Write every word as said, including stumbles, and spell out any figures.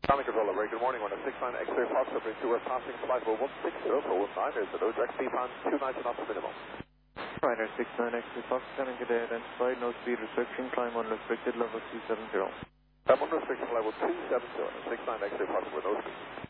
Common controller, very good morning. One six nine X-ray Foxtrot bridge two, we're passing flight level one six zero for one nine. There's the low direct speed time two ninety knots minimum. Ryder six nine X-ray Foxtrot, good day, identified, no speed restriction, climb unrestricted, level two seven zero. Climb unrestricted, level two seven zero, six nine X-ray Foxtrot with no speed.